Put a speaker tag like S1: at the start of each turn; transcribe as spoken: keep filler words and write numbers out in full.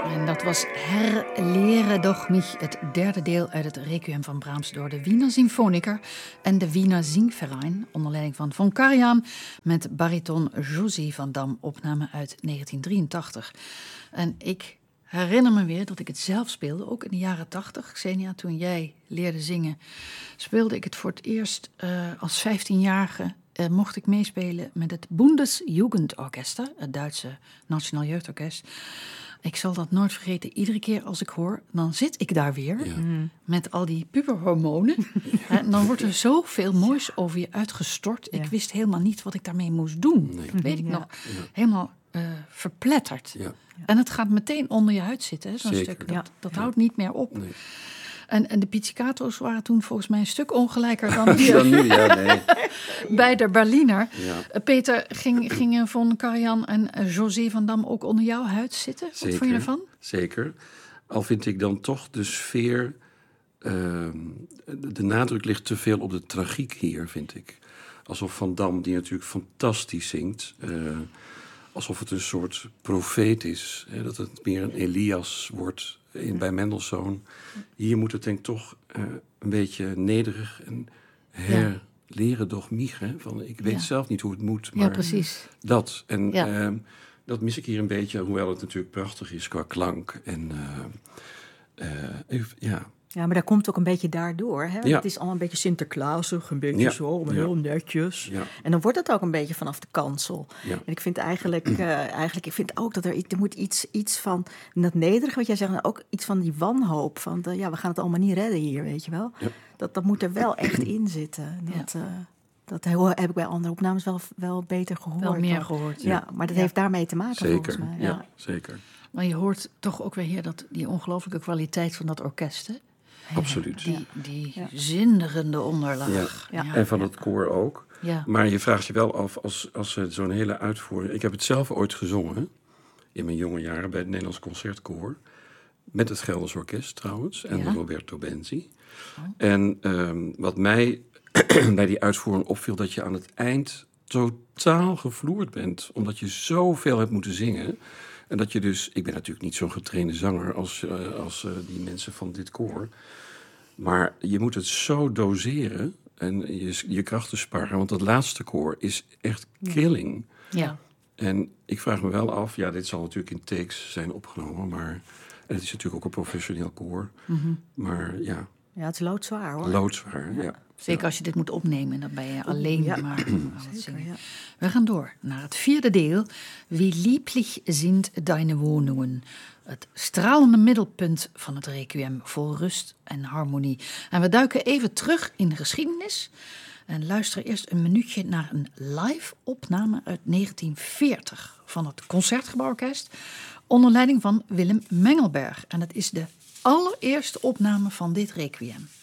S1: En dat was Herlehre doch mich, het derde deel uit het Requiem van Brahms door de Wiener Symfoniker en de Wiener Singverein, onder leiding van Von Karajan, met bariton José van Dam, opname uit negentien drieëntachtig. En ik herinner me weer dat ik het zelf speelde, ook in de jaren tachtig. Xenia, toen jij leerde zingen, speelde ik het voor het eerst uh, als vijftienjarige. Uh, mocht ik meespelen met het Bundesjugendorchester, het Duitse Nationaal Jeugdorkest. Ik zal dat nooit vergeten. Iedere keer als ik hoor, dan zit ik daar weer. Ja. Met al die puberhormonen. Ja. En dan wordt er zoveel moois over je uitgestort. Ja. Ik wist helemaal niet wat ik daarmee moest doen. Nee. Dat weet ik ja. nog. Ja. Helemaal uh, verpletterd. Ja. En het gaat meteen onder je huid zitten. Hè, zo'n Zeker. stuk. Dat, ja. dat ja. houdt niet meer op. Nee. En, en de pizzicato's waren toen volgens mij een stuk ongelijker dan, die,
S2: dan nu. Ja, nee.
S1: bij de Berliner. Ja. Uh, Peter, ging, gingen Von Karajan en uh, José van Dam ook onder jouw huid zitten? Wat
S2: Zeker,
S1: vond je ervan?
S2: Zeker. Al vind ik dan toch de sfeer... Uh, de, de nadruk ligt te veel op de tragiek hier, vind ik. Alsof Van Dam, die natuurlijk fantastisch zingt... Uh, alsof het een soort profeet is. Hè, dat het meer een Elias wordt... In, bij Mendelssohn. Hier moet het denk ik toch uh, een beetje nederig en herleren ja. doch mich. Hè? Van, ik weet ja. zelf niet hoe het moet, maar
S1: ja, precies.
S2: dat. En
S1: ja.
S2: uh, dat mis ik hier een beetje, hoewel het natuurlijk prachtig is qua klank. En uh, uh, ja...
S3: Ja, maar dat komt ook een beetje daardoor. Hè?
S2: Ja.
S3: Het is allemaal een beetje Sinterklaasig, een beetje
S2: ja.
S3: zo, maar ja. heel netjes.
S2: Ja.
S3: En dan wordt het ook een beetje vanaf de kansel. Ja. En ik vind eigenlijk, uh, eigenlijk ik vind ook dat er, er moet iets, iets van dat nederige, wat jij zegt, en ook iets van die wanhoop. Van de, ja, we gaan het allemaal niet redden hier, weet je wel. Ja. Dat, dat moet er wel echt in zitten. Dat, ja. uh, dat heb ik bij andere opnames wel, wel beter gehoord.
S1: Wel meer gehoord.
S3: Ja, ja maar dat ja. heeft daarmee te maken
S2: zeker.
S3: volgens mij.
S2: Ja, ja, zeker.
S1: Maar je hoort toch ook weer hier dat die ongelooflijke kwaliteit van dat orkest, hè?
S2: Absoluut.
S1: Die, die ja. zinderende onderlaag.
S2: Ja. Ja. En van het koor ook.
S1: Ja.
S2: Maar je vraagt je wel af, als, als zo'n hele uitvoering... Ik heb het zelf ooit gezongen, in mijn jonge jaren... bij het Nederlands Concertkoor. Met het Gelders Orkest trouwens. En ja. Roberto Benzi. Oh. En um, wat mij bij die uitvoering opviel... dat je aan het eind totaal gevloerd bent. Omdat je zoveel hebt moeten zingen... En dat je dus... Ik ben natuurlijk niet zo'n getrainde zanger als, uh, als uh, die mensen van dit koor. Maar je moet het zo doseren en je, je krachten sparen. Want dat laatste koor is echt killing.
S1: Ja.
S2: En ik vraag me wel af... Ja, dit zal natuurlijk in takes zijn opgenomen. Maar en het is natuurlijk ook een professioneel koor. Mm-hmm. Maar ja...
S3: Ja, het is loodzwaar, hoor.
S2: Loodzwaar, ja. ja.
S1: Zeker ja. als je dit moet opnemen, dan ben je alleen ja. maar aan het zingen.
S3: Ja.
S1: We gaan door naar het vierde deel. Wie lieblich sind deine Wohnungen. Het stralende middelpunt van het Requiem, vol rust en harmonie. En we duiken even terug in de geschiedenis. En luisteren eerst een minuutje naar een live opname uit negentien veertig... van het Concertgebouworkest, onder leiding van Willem Mengelberg. En het is de allereerste opname van dit Requiem.